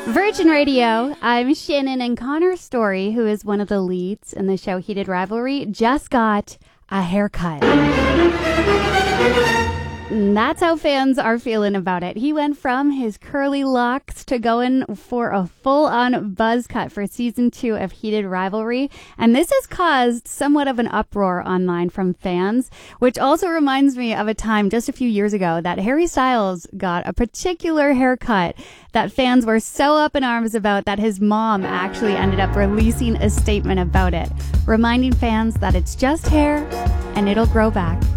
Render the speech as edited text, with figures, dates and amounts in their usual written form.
Virgin Radio, I'm Shannon, and Connor Story, who is one of the leads in the show Heated Rivalry, just got a haircut. And that's how fans are feeling about it. He went from his curly locks to going for a full-on buzz cut for season 2 of Heated Rivalry. And this has caused somewhat of an uproar online from fans, which also reminds me of a time just a few years ago that Harry Styles got a particular haircut that fans were so up in arms about that his mom actually ended up releasing a statement about it, reminding fans that it's just hair and it'll grow back.